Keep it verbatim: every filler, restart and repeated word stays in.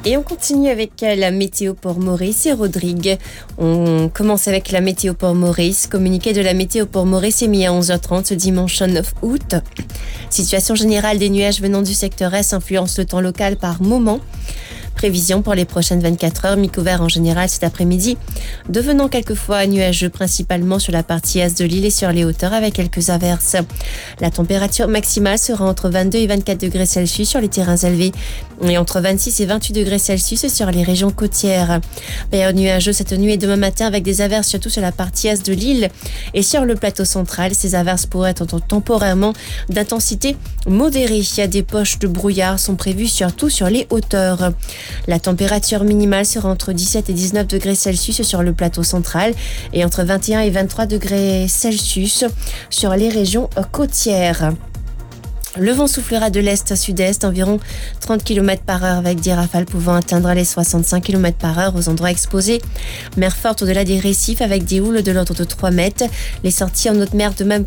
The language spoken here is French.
Et on continue avec la météo pour Maurice et Rodrigue. On commence avec la météo pour Maurice. Communiqué de la météo pour Maurice émis à onze heures trente ce dimanche neuf août. Situation générale des nuages venant du secteur Est influence le temps local par moment. Prévision pour les prochaines vingt-quatre heures, mi-couvert en général cet après-midi, devenant quelquefois nuageux principalement sur la partie est de l'île et sur les hauteurs avec quelques averses. La température maximale sera entre vingt-deux et vingt-quatre degrés Celsius sur les terrains élevés et entre vingt-six et vingt-huit degrés Celsius sur les régions côtières. Période nuageuse cette nuit et demain matin avec des averses surtout sur la partie est de l'île et sur le plateau central. Ces averses pourraient être temporairement d'intensité modérée. Il y a des poches de brouillard sont prévues surtout sur les hauteurs. La température minimale sera entre dix-sept et dix-neuf degrés Celsius sur le plateau central et entre vingt et un et vingt-trois degrés Celsius sur les régions côtières. Le vent soufflera de l'est à sud-est, environ trente kilomètres par heure avec des rafales pouvant atteindre les soixante-cinq kilomètres par heure aux endroits exposés. Mer forte au-delà des récifs avec des houles de l'ordre de trois mètres. Les sorties en haute mer de même